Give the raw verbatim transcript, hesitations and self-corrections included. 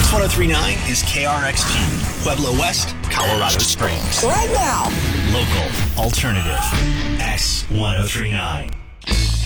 X one oh three point nine is K R X P, Pueblo West, Colorado Springs. Right now. Local, alternative, X one oh three point nine.